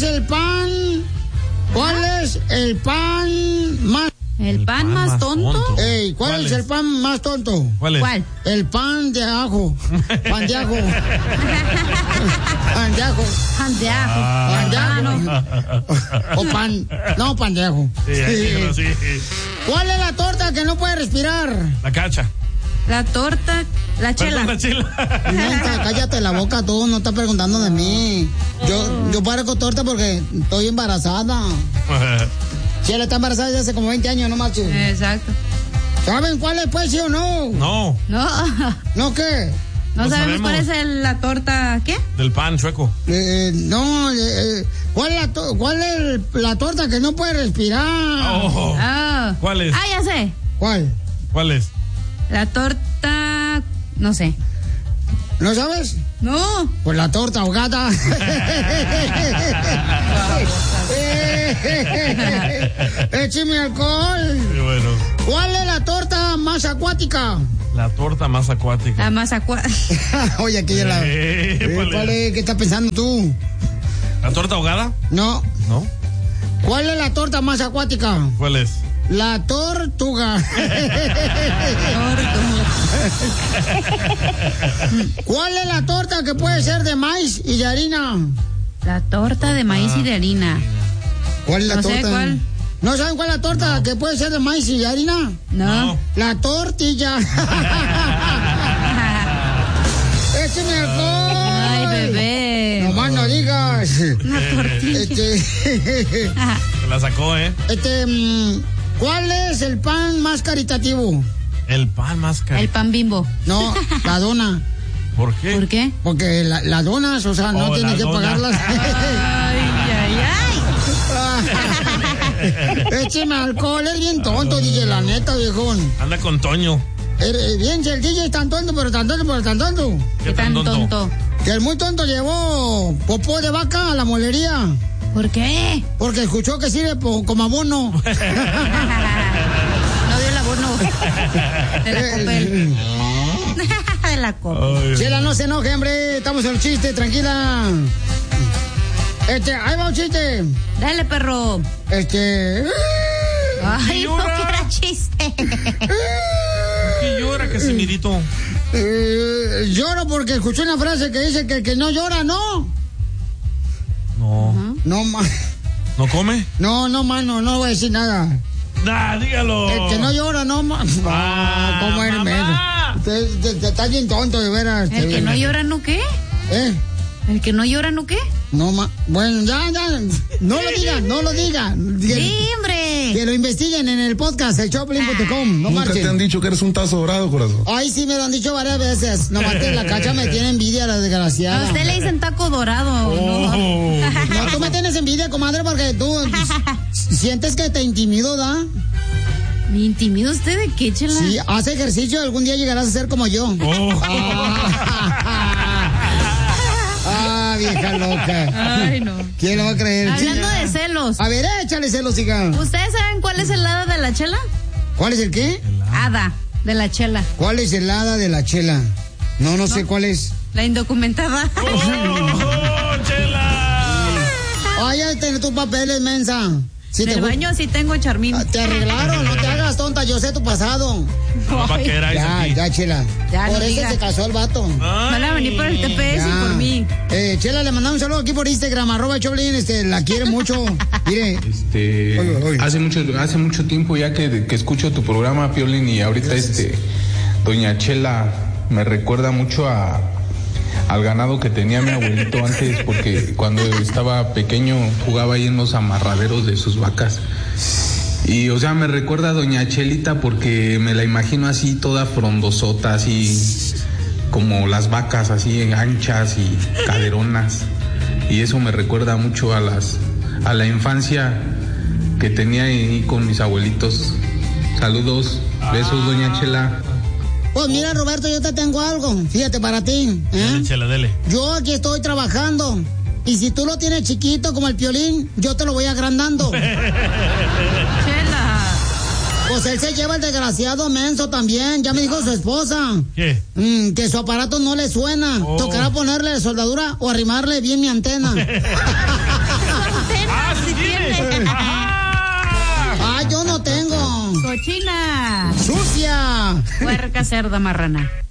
el pan? ¿Cuál es el pan más? ¿El pan más tonto? Ey, ¿cuál es el pan más tonto? ¿Cuál es? ¿Cuál? El pan de ajo. Pan de ajo. Pan de ajo. Pan de ajo. Pan de ajo. No. O pan. No, pan de ajo. Sí. ¿Cuál es la torta que no puede respirar? La cacha. La torta, la chela. Perdón, la chela. Neta, cállate la boca tú, no estás preguntando de mí. Yo parezco torta porque estoy embarazada. Chela está embarazada desde hace como 20 años, no marches. Exacto. ¿Saben cuál es, pues, sí o no? No. ¿No qué? No sabemos cuál es la torta, ¿qué? Del pan chueco. ¿Cuál es la torta que no puede respirar? ¿Cuál es? Ya sé. ¿Cuál es? La torta, no sé. ¿No sabes? No. Pues la torta ahogada. Écheme alcohol. Sí, bueno. ¿Cuál es la torta más acuática? La torta más acuática. La más acuática. Oye, aquí ya la... ¿Cuál es? ¿Qué estás pensando tú? ¿La torta ahogada? No. ¿No? ¿Cuál es la torta más acuática? ¿Cuál es? La tortuga. ¿Cuál es la torta que puede ser de maíz y de harina? La torta de maíz y de harina. ¿Cuál es la torta? No sé cuál. ¿No saben cuál es la torta que puede ser de maíz y de harina? No. La tortilla. ¡Écheme alcohol! Ay, bebé. Nomás no digas. Una tortilla. Se la sacó, ¿eh? ¿Cuál es el pan más caritativo? El pan más caritativo. El pan Bimbo. No, la dona. ¿Por qué? ¿Por qué? Porque las donas, o sea, no tienes que pagarlas. Écheme alcohol, es bien tonto, DJ, la neta, viejón. Anda con Toño. Bien, el DJ es tan tonto, pero tan tonto. ¿Qué tan tonto? Que el muy tonto llevó popó de vaca a la molería. ¿Por qué? Porque escuchó que sirve como abono. No dio el abono. De la Copel. De la Copel. Chela, no se enoje, hombre. Estamos en el chiste, tranquila. Ahí va un chiste. Dale, perro. Ay, no, que era chiste. ¿Qué llora, Casimirito? Lloro porque escuché una frase que dice que el que no llora, no. No, ¿No come? No, mano, no voy a decir nada. Dígalo. El que no llora, no, ¿cómo eres, te estás bien tonto, de veras. ¿El que no llora, no qué? ¿El que no llora, no qué? No, bueno, ya. No lo diga. Sí, hombre. Que lo investiguen en el podcast, el Choplin.com. No ¿Nunca marchen. te han dicho que eres un tazo dorado, corazón? Ay, sí, me lo han dicho varias veces. Nomás que la cacha me tiene envidia, la desgraciada. A usted le dicen taco dorado. No, tú me tienes envidia, comadre, porque tú sientes que te intimido, ¿da? ¿Me intimida usted de qué, Chela? Sí, hace ejercicio, algún día llegarás a ser como yo. Vieja loca. Ay, no. ¿Quién lo va a creer? Hablando de celos. A ver, échale celos, hija. ¿Ustedes saben cuál es el hada de la chela? ¿Cuál es el qué? Hada de la chela. ¿Cuál es el hada de la chela? No sé cuál es. La indocumentada. ¡Chela! Ay, ya tenés tus papeles, mensa. En el baño sí tengo, Charmín. Te arreglaron, no te hagas tonta, yo sé tu pasado. Ya, Chela. Ya, por no eso diga. se casó el vato. Van a venir por el TPS y por mí. Chela, le mandamos un saludo aquí por Instagram, @Choplin, la quiere mucho. Mire. Hace mucho tiempo ya que escucho tu programa, Piolín, y ahorita doña Chela me recuerda mucho al ganado que tenía mi abuelito antes, porque cuando estaba pequeño jugaba ahí en los amarraderos de sus vacas. Y, o sea, me recuerda a doña Chelita porque me la imagino así toda frondosota, así como las vacas, así anchas y caderonas. Y eso me recuerda mucho a la infancia que tenía ahí con mis abuelitos. Saludos, besos, doña Chela. Pues mira, Roberto, yo te tengo algo, fíjate, para ti. Chela, dele. Yo aquí estoy trabajando, y si tú lo tienes chiquito como el Piolín, yo te lo voy agrandando. Chela. Pues él se lleva el desgraciado menso también, ya me dijo su esposa. ¿Qué? Que su aparato no le suena. Tocará ponerle soldadura o arrimarle bien mi antena. Cochina. Sucia. Puerca, cerda, marrana.